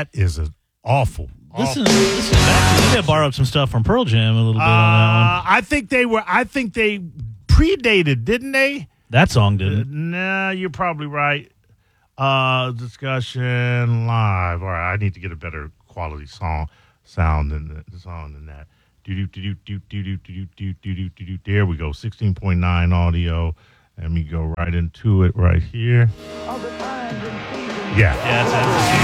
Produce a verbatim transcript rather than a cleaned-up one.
That is an awful. Listen, awful. listen back to you. Got borrowed some stuff from Pearl Jam a little bit Uh, on that one. I think they were. I think they predated, didn't they? That song Uh, didn't. nah, you're probably right. Uh, discussion live. All right, I need to get a better quality song sound than the song than that. Do do do do do do do do do do do do. There we go. sixteen point nine audio. Let me go right into it right here. Yeah. Yeah, it's, it's,